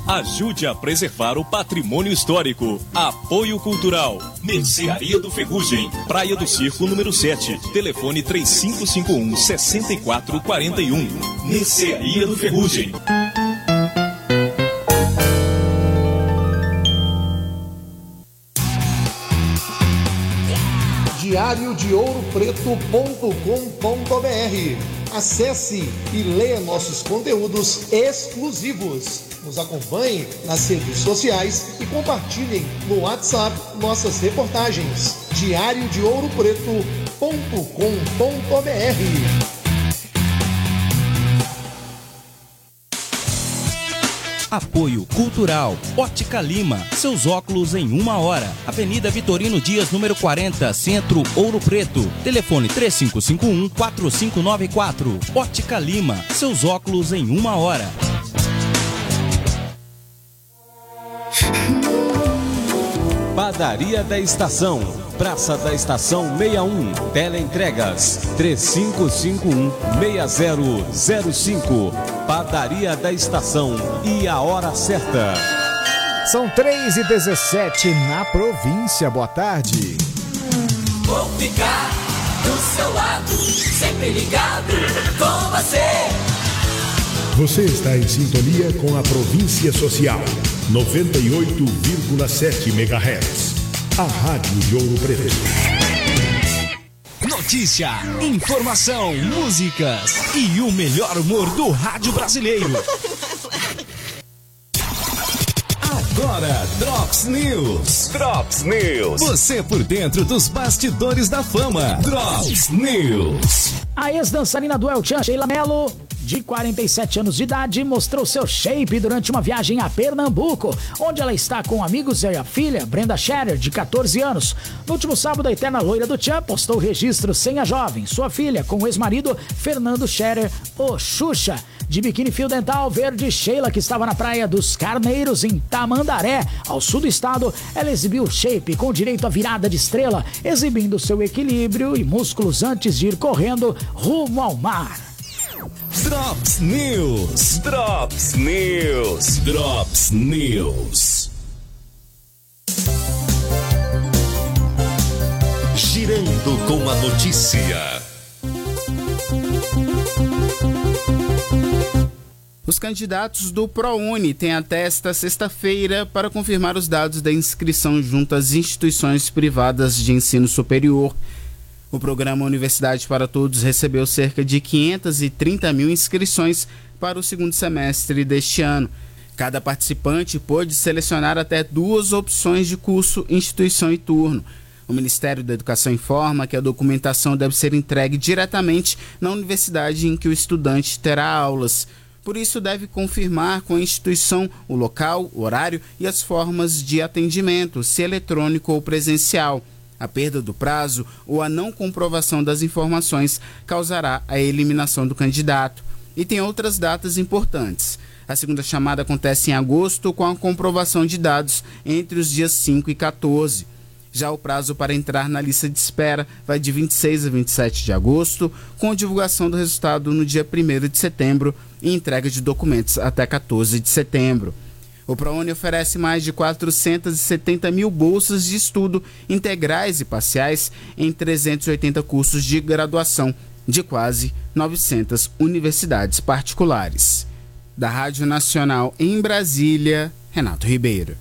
Ajude a preservar o patrimônio histórico. Apoio Cultural. Mercearia do Ferrugem. Praia do Circo, número 7. Telefone 3551-6441. Mercearia do Ferrugem. diariodouropreto.com.br. Acesse e leia nossos conteúdos exclusivos. Nos acompanhe nas redes sociais e compartilhem no WhatsApp nossas reportagens. diariodouropreto.com.br. Apoio Cultural. Ótica Lima. Seus óculos em 1 hora. Avenida Vitorino Dias, número 40, Centro, Ouro Preto. Telefone 3551-4594. Ótica Lima. Seus óculos em 1 hora. Padaria da Estação, Praça da Estação 61, Teleentregas 3551-6005. Padaria da Estação e a hora certa. São 3h17 na província. Boa tarde. Vou ficar do seu lado, sempre ligado com você. Você está em sintonia com a Província Social, 98,7 MHz. A Rádio de Ouro Preto. Notícia, informação, músicas e o melhor humor do rádio brasileiro. Agora, Drops News. Drops News. Você por dentro dos bastidores da fama. Drops News. A ex-dançarina do El Chan, Sheila Mello, de 47 anos de idade, mostrou seu shape durante uma viagem a Pernambuco, onde ela está com amigos e a filha, Brenda Scherer, de 14 anos. No último sábado, a eterna loira do Chan postou registro sem a jovem, sua filha, com o ex-marido, Fernando Scherer, o Xuxa. De biquíni fio dental verde, Sheila, que estava na Praia dos Carneiros, em Tamandaré, ao sul do estado, ela exibiu o shape com direito à virada de estrela, exibindo seu equilíbrio e músculos antes de ir correndo rumo ao mar. Drops News. Drops News. Drops News. Girando com a notícia. Os candidatos do ProUni têm até esta sexta-feira para confirmar os dados da inscrição junto às instituições privadas de ensino superior. O programa Universidade para Todos recebeu cerca de 530 mil inscrições para o segundo semestre deste ano. Cada participante pôde selecionar até 2 opções de curso, instituição e turno. O Ministério da Educação informa que a documentação deve ser entregue diretamente na universidade em que o estudante terá aulas. Por isso, deve confirmar com a instituição o local, o horário e as formas de atendimento, se eletrônico ou presencial. A perda do prazo ou a não comprovação das informações causará a eliminação do candidato. E tem outras datas importantes. A segunda chamada acontece em agosto, com a comprovação de dados entre os dias 5 e 14. Já o prazo para entrar na lista de espera vai de 26 a 27 de agosto, com divulgação do resultado no dia 1º de setembro e entrega de documentos até 14 de setembro. O ProUni oferece mais de 470 mil bolsas de estudo integrais e parciais em 380 cursos de graduação de quase 900 universidades particulares. Da Rádio Nacional em Brasília, Renato Ribeiro.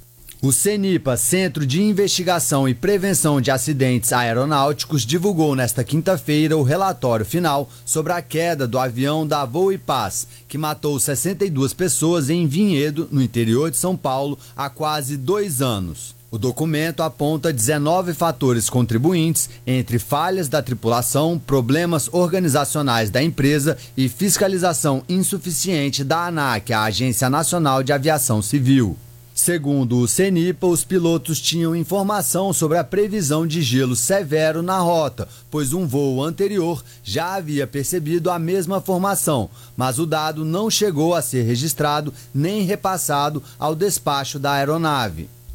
O CENIPA, Centro de Investigação e Prevenção de Acidentes Aeronáuticos, divulgou nesta quinta-feira o relatório final sobre a queda do avião da Voo e Paz, que matou 62 pessoas em Vinhedo, no interior de São Paulo, há quase 2 anos. O documento aponta 19 fatores contribuintes, entre falhas da tripulação, problemas organizacionais da empresa e fiscalização insuficiente da ANAC, a Agência Nacional de Aviação Civil. Segundo o CENIPA, os pilotos tinham informação sobre a previsão de gelo severo na rota, pois um voo anterior já havia percebido a mesma formação, mas o dado não chegou a ser registrado nem repassado ao despacho da aeronave.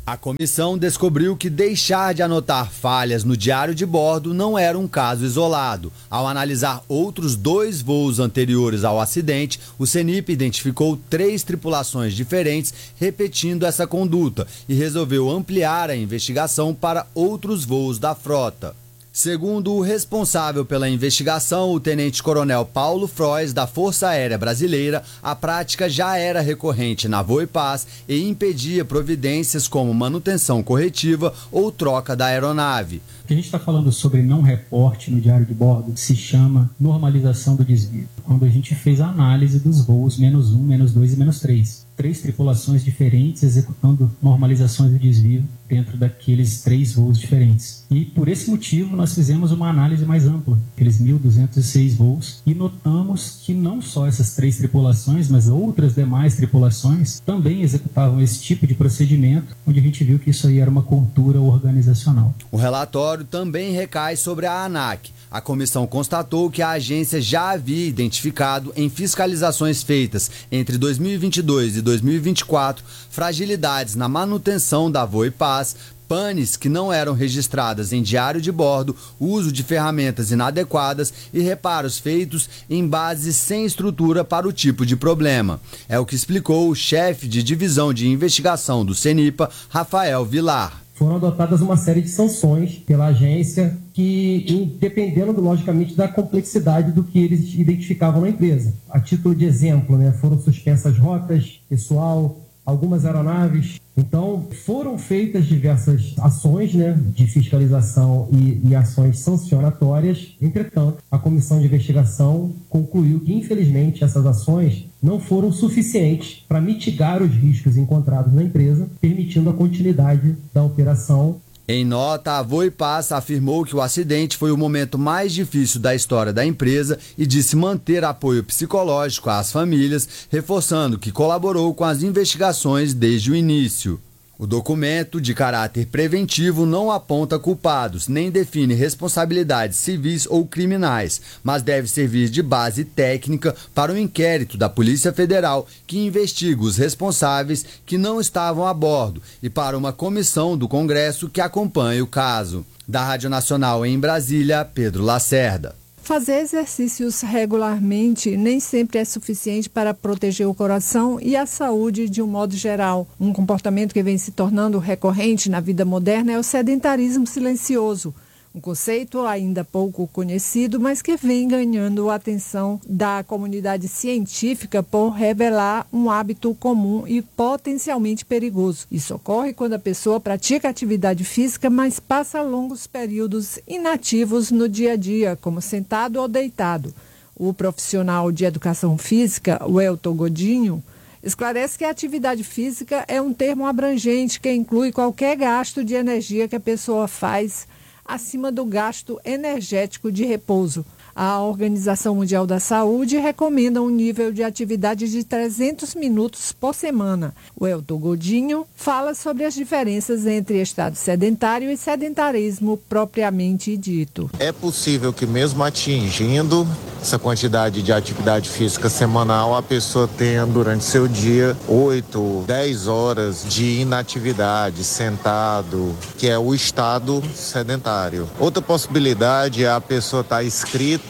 A comissão descobriu que deixar de anotar falhas no diário de bordo não era um caso isolado. Ao analisar outros 2 voos anteriores ao acidente, o CENIPA identificou 3 tripulações diferentes repetindo essa conduta e resolveu ampliar a investigação para outros voos da frota. Segundo o responsável pela investigação, o tenente-coronel Paulo Frois, da Força Aérea Brasileira, a prática já era recorrente na Voa e Paz e impedia providências como manutenção corretiva ou troca da aeronave. O que a gente está falando sobre não reporte no diário de bordo se chama normalização do desvio. Quando a gente fez a análise dos voos -1, -2 e -3. 3 tripulações diferentes executando normalizações de desvio dentro daqueles 3 voos diferentes. E por esse motivo nós fizemos uma análise mais ampla, aqueles 1.206 voos, e notamos que não só essas 3 tripulações, mas outras demais tripulações também executavam esse tipo de procedimento, onde a gente viu que isso aí era uma cultura organizacional. O relatório também recai sobre a ANAC. A comissão constatou que a agência já havia identificado em fiscalizações feitas entre 2022 e 2024 fragilidades na manutenção da Voa e Paz, panes que não eram registradas em diário de bordo, uso de ferramentas inadequadas e reparos feitos em bases sem estrutura para o tipo de problema. É o que explicou o chefe de divisão de investigação do CENIPA, Rafael Vilar. Foram adotadas uma série de sanções pela agência que, dependendo, logicamente, da complexidade do que eles identificavam na empresa. A título de exemplo, foram suspensas rotas, pessoal, algumas aeronaves. Então, foram feitas diversas ações de fiscalização e ações sancionatórias. Entretanto, a comissão de investigação concluiu que, infelizmente, essas ações não foram suficientes para mitigar os riscos encontrados na empresa, permitindo a continuidade da operação. Em nota, a Voa e Paz afirmou que o acidente foi o momento mais difícil da história da empresa e disse manter apoio psicológico às famílias, reforçando que colaborou com as investigações desde o início. O documento, de caráter preventivo, não aponta culpados, nem define responsabilidades civis ou criminais, mas deve servir de base técnica para o inquérito da Polícia Federal que investiga os responsáveis que não estavam a bordo e para uma comissão do Congresso que acompanha o caso. Da Rádio Nacional em Brasília, Pedro Lacerda. Fazer exercícios regularmente nem sempre é suficiente para proteger o coração e a saúde de um modo geral. Um comportamento que vem se tornando recorrente na vida moderna é o sedentarismo silencioso. Um conceito ainda pouco conhecido, mas que vem ganhando a atenção da comunidade científica por revelar um hábito comum e potencialmente perigoso. Isso ocorre quando a pessoa pratica atividade física, mas passa longos períodos inativos no dia a dia, como sentado ou deitado. O profissional de educação física, o Elton Godinho, esclarece que a atividade física é um termo abrangente que inclui qualquer gasto de energia que a pessoa faz acima do gasto energético de repouso. A Organização Mundial da Saúde recomenda um nível de atividade de 300 minutos por semana. O Elton Godinho fala sobre as diferenças entre estado sedentário e sedentarismo propriamente dito. É possível que mesmo atingindo essa quantidade de atividade física semanal, a pessoa tenha durante seu dia 8, 10 horas de inatividade, sentado, que é o estado sedentário. Outra possibilidade é a pessoa estar inscrita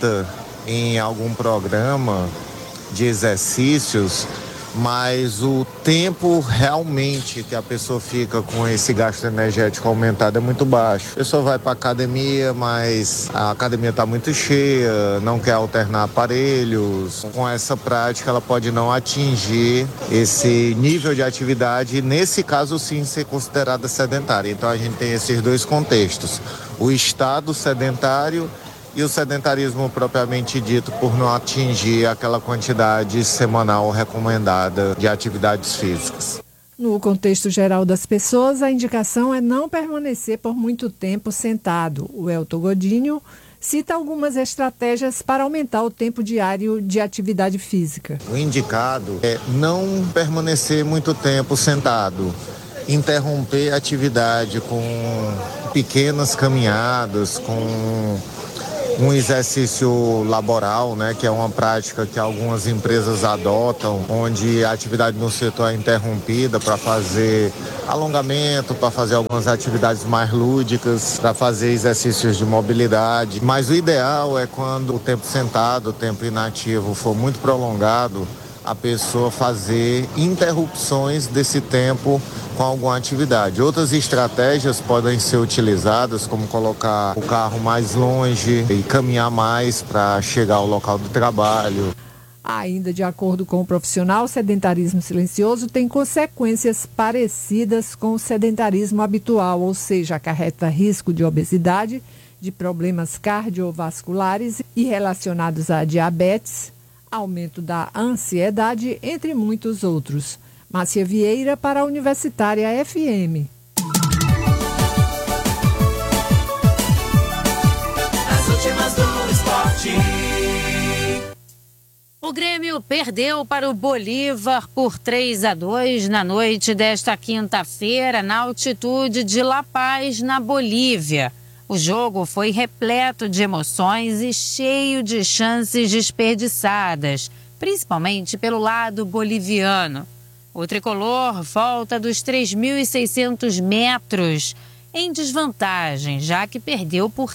em algum programa de exercícios, mas o tempo realmente que a pessoa fica com esse gasto energético aumentado é muito baixo. A pessoa vai para a academia, mas a academia está muito cheia, não quer alternar aparelhos. Com essa prática ela pode não atingir esse nível de atividade e nesse caso sim ser considerada sedentária. Então a gente tem esses 2 contextos, o estado sedentário e o sedentarismo propriamente dito por não atingir aquela quantidade semanal recomendada de atividades físicas. No contexto geral das pessoas, a indicação é não permanecer por muito tempo sentado. O Elton Godinho cita algumas estratégias para aumentar o tempo diário de atividade física. O indicado é não permanecer muito tempo sentado, interromper a atividade com pequenas caminhadas, com um exercício laboral, né, que é uma prática que algumas empresas adotam, onde a atividade no setor é interrompida para fazer alongamento, para fazer algumas atividades mais lúdicas, para fazer exercícios de mobilidade. Mas o ideal é quando o tempo sentado, o tempo inativo for muito prolongado, a pessoa fazer interrupções desse tempo com alguma atividade. Outras estratégias podem ser utilizadas, como colocar o carro mais longe e caminhar mais para chegar ao local do trabalho. Ainda de acordo com o profissional, o sedentarismo silencioso tem consequências parecidas com o sedentarismo habitual, ou seja, acarreta risco de obesidade, de problemas cardiovasculares e relacionados a diabetes, aumento da ansiedade, entre muitos outros. Márcia Vieira para a Universitária FM. As últimas do esporte. O Grêmio perdeu para o Bolívar por 3-2 na noite desta quinta-feira, na altitude de La Paz, na Bolívia. O jogo foi repleto de emoções e cheio de chances desperdiçadas, principalmente pelo lado boliviano. O tricolor volta dos 3.600 metros em desvantagem, já que perdeu por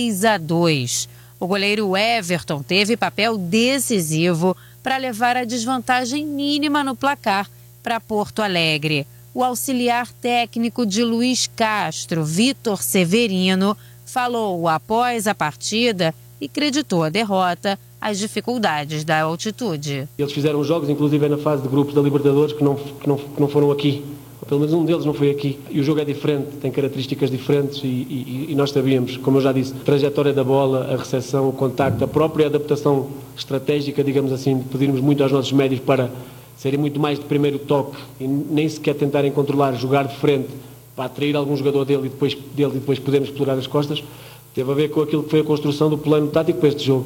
3-2. O goleiro Everton teve papel decisivo para levar a desvantagem mínima no placar para Porto Alegre. O auxiliar técnico de Luiz Castro, Vitor Severino, falou após a partida e creditou a derrota às dificuldades da altitude. Eles fizeram jogos, inclusive na fase de grupos da Libertadores, que não foram aqui. Pelo menos um deles não foi aqui. E o jogo é diferente, tem características diferentes e nós sabíamos, como eu já disse, a trajetória da bola, a recepção, o contacto, a própria adaptação estratégica, digamos assim, de pedirmos muito aos nossos médios para serem muito mais de primeiro toque e nem sequer tentarem controlar, jogar de frente para atrair algum jogador dele e depois podermos explorar as costas, teve a ver com aquilo que foi a construção do plano tático para este jogo.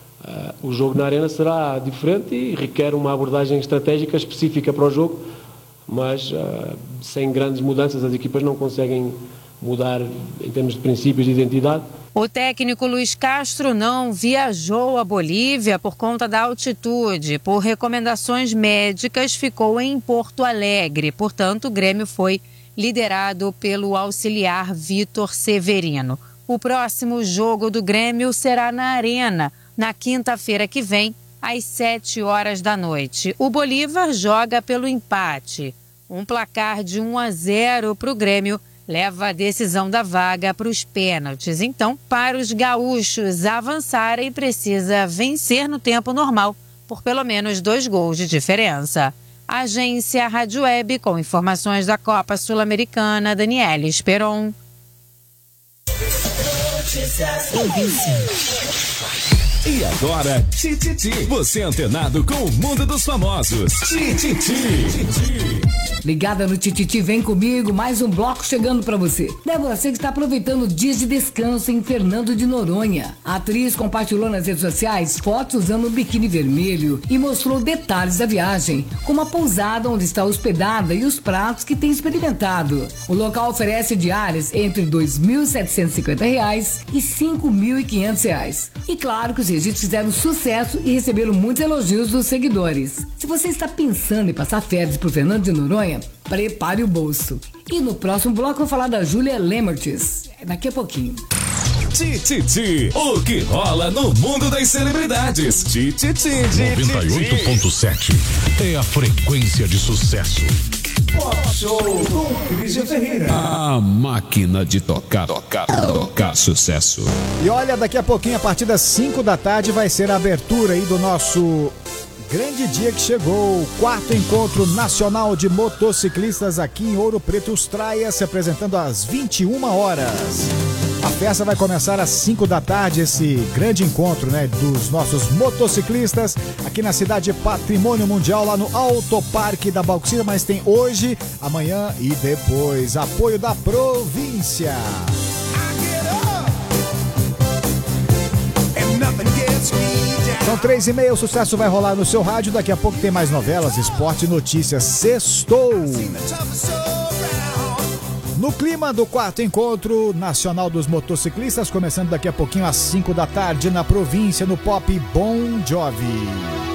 O jogo na arena será diferente e requer uma abordagem estratégica específica para o jogo, mas sem grandes mudanças as equipas não conseguem mudar em termos de princípios de identidade. O técnico Luiz Castro não viajou à Bolívia por conta da altitude. Por recomendações médicas, ficou em Porto Alegre. Portanto, o Grêmio foi liderado pelo auxiliar Vitor Severino. O próximo jogo do Grêmio será na Arena, na quinta-feira que vem, às 7 da noite. O Bolívar joga pelo empate. Um placar de 1-0 para o Grêmio leva a decisão da vaga para os pênaltis. Então, para os gaúchos avançarem, precisa vencer no tempo normal, por pelo menos 2 gols de diferença. Agência Rádio Web, com informações da Copa Sul-Americana, Daniela Esperon. E agora, Tititi. Você antenado com o mundo dos famosos. Tititi. Ligada no Tititi, vem comigo, mais um bloco chegando pra você. Débora, você que está aproveitando dias de descanso em Fernando de Noronha. A atriz compartilhou nas redes sociais fotos usando um biquíni vermelho e mostrou detalhes da viagem, como a pousada onde está hospedada e os pratos que tem experimentado. O local oferece diárias entre R$ 2.750 e R$ 5.500. E claro que os registros fizeram sucesso e receberam muitos elogios dos seguidores. Se você está pensando em passar férias por Fernando de Noronha, prepare o bolso. E no próximo bloco eu vou falar da Júlia Lemertz. Daqui a pouquinho. Tititi, o que rola no mundo das celebridades. Tititi. 98.7 é a frequência de sucesso. Pop Show com Christian Ferreira. A máquina de tocar sucesso. E olha, daqui a pouquinho, a partir das 5 da tarde, vai ser a abertura aí do nosso grande dia que chegou, o 4º Encontro Nacional de Motociclistas aqui em Ouro Preto, Ustraia, se apresentando às 21 horas. A festa vai começar às 5 da tarde, esse grande encontro, né, dos nossos motociclistas aqui na cidade Patrimônio Mundial, lá no Autoparque da Bauxita, mas tem hoje, amanhã e depois. Apoio da província. São 3h30, o sucesso vai rolar no seu rádio. Daqui a pouco tem mais novelas, esporte e notícias. Sextou! No clima do 4º Encontro Nacional dos Motociclistas, começando daqui a pouquinho às 5 da tarde na província, no Pop Bon Jovi.